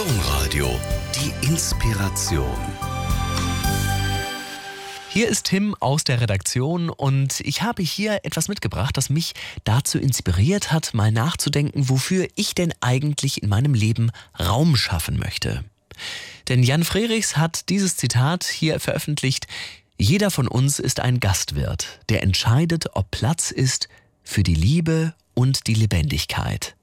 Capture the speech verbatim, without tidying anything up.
Domradio, die Inspiration. Hier ist Tim aus der Redaktion und ich habe hier etwas mitgebracht, das mich dazu inspiriert hat, mal nachzudenken, wofür ich denn eigentlich in meinem Leben Raum schaffen möchte. Denn Jan Frerichs hat dieses Zitat hier veröffentlicht: Jeder von uns ist ein Gastwirt, der entscheidet, ob Platz ist für die Liebe und die Lebendigkeit.